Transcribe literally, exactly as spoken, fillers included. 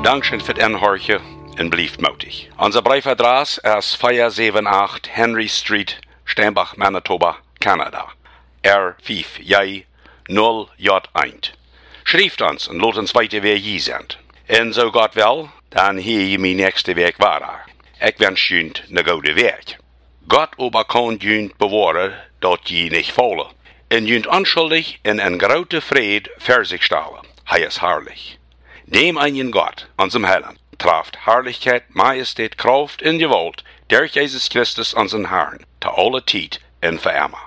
Dankeschön für den Horche und blieft mutig. Unser Briefadress ist vier sieben acht Henry Street, Steinbach, Manitoba, Kanada. R fünf J null J eins. Schrift uns und laat uns weiter, wer je sind. Und so Gott will, dann hier je mein nächste Weg weiter. Ich wünsche Ihnen ne gute Weg. Gott aber kann Ihnen bewahren, dat je nicht fallen. Und Ihnen unschuldig in ein große Fried für sich stellen. Hij ist herrlich. Dem einen Gott, unserem Herrn, traft Herrlichkeit, Majestät, Kraft und Gewalt durch Jesus Christus, unseren Herrn, zu aller Zeit und für immer.